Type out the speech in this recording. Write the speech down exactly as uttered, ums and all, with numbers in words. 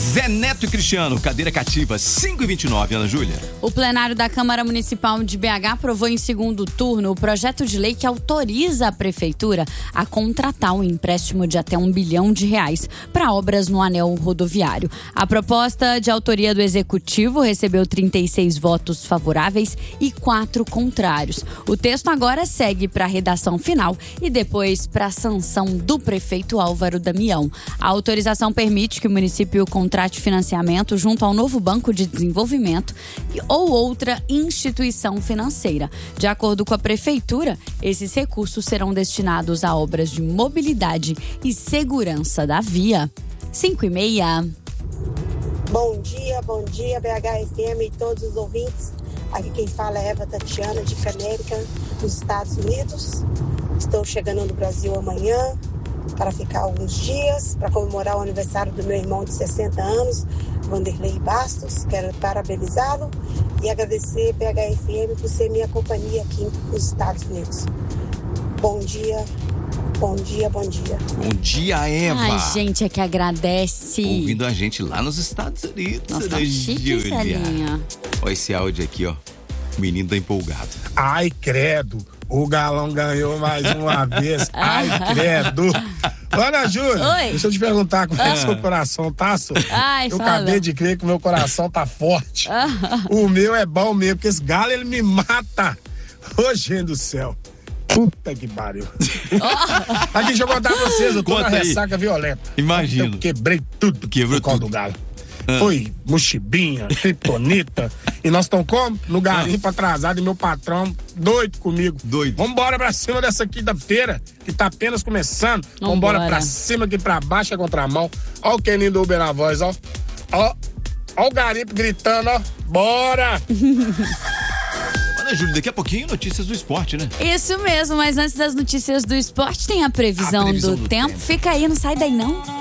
Zé Neto e Cristiano, cadeira cativa, cinco e vinte e nove, Ana Júlia. O plenário da Câmara Municipal de B H aprovou em segundo turno o projeto de lei que autoriza a prefeitura a contratar um empréstimo de até um bilhão de reais para obras no anel rodoviário. A proposta de autoria do Executivo recebeu trinta e seis votos favoráveis e quatro contrários. O texto agora segue para a redação final e depois para a sanção do prefeito Álvaro Damião. A autorização permite que o município contrate financiamento junto ao novo Banco de Desenvolvimento ou outra instituição financeira. De acordo com a prefeitura, esses recursos serão destinados a obras de mobilidade e segurança da via. cinco e meia. Bom dia, bom dia, B H F M e todos os ouvintes. Aqui quem fala é Eva Tatiana, de Canérica, nos Estados Unidos. Estou chegando no Brasil amanhã para ficar alguns dias, para comemorar o aniversário do meu irmão de sessenta anos, Vanderlei Bastos. Quero parabenizá-lo e agradecer B H F M por ser minha companhia aqui nos Estados Unidos. Bom dia, bom dia, bom dia. Bom dia, Eva. Ai, gente, é que agradece. Ouvindo a gente lá nos Estados Unidos. Nossa, tá chique, Celinha. Olha esse áudio aqui, ó. O menino tá empolgado. Ai, credo. O Galão ganhou mais uma vez. Ai, credo. Ana Júlia, Oi. deixa eu te perguntar como é que seu coração tá, Su? Ai, Eu fala. acabei de crer que o meu coração tá forte. O meu é bom mesmo, porque esse galo, ele me mata. Ô, gente do céu. Puta que pariu. Aqui, deixa eu contar pra vocês, eu tô Conta na aí. ressaca violenta. Imagino. Eu quebrei tudo Quebrou por causa tudo. do galo. Foi mochibinha, criptonita. E nós estamos como? No garimpo atrasado e meu patrão doido comigo. Doido. Vambora pra cima dessa quinta-feira, que tá apenas começando. Vambora, Vambora. pra cima, aqui pra baixo, é contramão. Ó o Keninho do Uber na voz, ó. Ó. Ó o garimpo gritando, ó. Bora! Ana Júlia, daqui a pouquinho notícias do esporte, né? Isso mesmo, mas antes das notícias do esporte tem a previsão, A previsão do, do tempo. tempo. Fica aí, não sai daí não.